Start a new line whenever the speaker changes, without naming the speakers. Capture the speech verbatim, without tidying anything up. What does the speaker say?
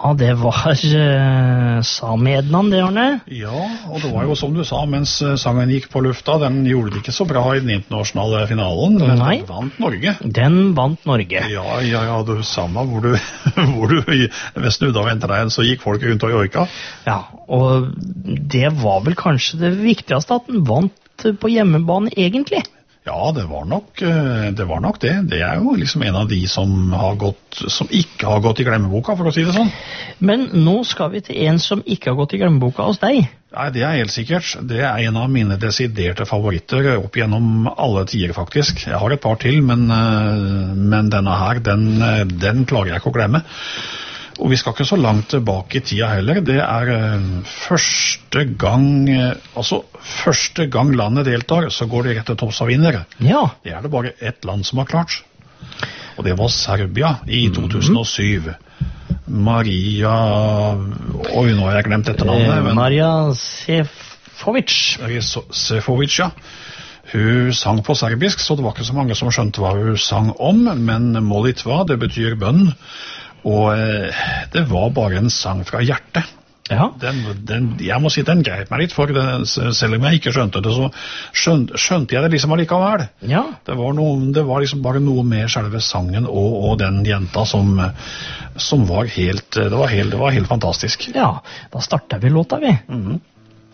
Ja, det var uh, Sami-Ednan, det, Arne.
Ja, og det var jo som du sa, mens sangen gikk på lufta, den gjorde det ikke så bra i den internasjonale finalen, men
Nei.
den vant Norge.
Den vant Norge.
Ja, ja, ja, du samme hvor du, hvor du ved snudde og ventet deg, så gikk folk rundt og joika.
Ja, og det var vel kanskje det viktigste at den vant på hjemmebane egentlig.
Ja, det var nok det. Var nok det. Det er jo liksom en av de som, har gått, som ikke har gått i glemmeboka, for å si det sånn.
Men nå skal vi til en som ikke har gått i glemmeboka hos deg.
Nei, det er helt sikkert. Det er en av mine desiderte favoritter opp gjennom alle tider, faktisk. Jeg har et par til, men, men denne her, den, den klarer jeg ikke å glemme. Og vi skal ikke så langt tilbake i tida heller. Det er uh, første gang uh, altså første gang landet deltar, så går det rett til topps av vinnere.
Ja.
Det er det bare ett land som har klart. Og det var Serbia i to tusen og syv. Maria Oi, nå har jeg glemt dette navnet.
Men... Maria Sefovic.
Sefovic, ja. Hun sang på serbisk, så det var ikke så mange som skjønte hva hun sang om, men molitva, det betyr bønn. Og eh, det var bare en sang fra hjertet.
Ja.
Den, den, jeg må si den grep meg litt, for det, selv om jeg ikke skjønte det, så skjønte, skjønte jeg det liksom allikevel.
Ja.
Det var, noe, det var liksom bare noe med selve sangen og, og den jenta som, som var helt det, var helt, det var helt fantastisk.
Ja, da startet vi låta vi.
Mhm.